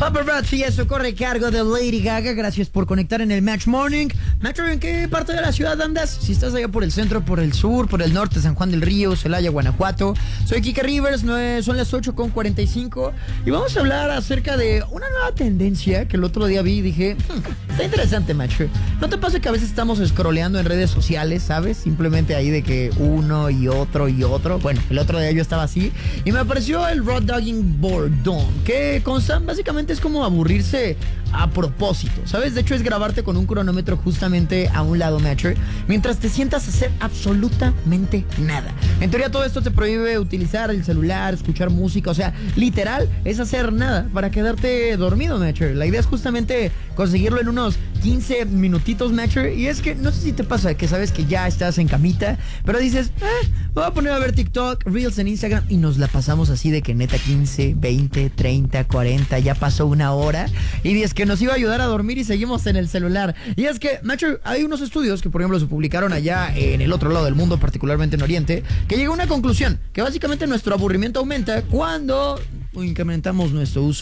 Paparazzi, eso corre cargo de Lady Gaga. Gracias por conectar en el Match Morning. Match, ¿en qué parte de la ciudad andas? Si estás allá por el centro, por el sur, por el norte, San Juan del Río, Celaya, Guanajuato. Soy Kike Rivers, son las 8:45 y vamos a hablar acerca de una nueva tendencia que el otro día vi y dije, está interesante, Match. ¿No te pasa que a veces estamos scrolleando en redes sociales, sabes? Simplemente ahí de que uno y otro y otro. Bueno, el otro día yo estaba así y me apareció el Raw Dogging Boredom, que consta básicamente es como aburrirse a propósito, ¿sabes? De hecho es grabarte con un cronómetro justamente a un lado, Matcher, mientras te sientas a hacer absolutamente nada. En teoría todo esto te prohíbe utilizar el celular, escuchar música, o sea, literal es hacer nada para quedarte dormido, Matcher. La idea es justamente conseguirlo en unos 15 minutitos, Matcher, y es que no sé si te pasa que sabes que ya estás en camita, pero dices, me voy a poner a ver TikTok, Reels en Instagram y nos la pasamos así de que neta 15, 20, 30, 40, ya pasó una hora y es que nos iba a ayudar a dormir y seguimos en el celular. Y es que, Matcher, hay unos estudios que por ejemplo se publicaron allá en el otro lado del mundo, particularmente en Oriente, que llegó a una conclusión, que básicamente nuestro aburrimiento aumenta cuando incrementamos nuestro uso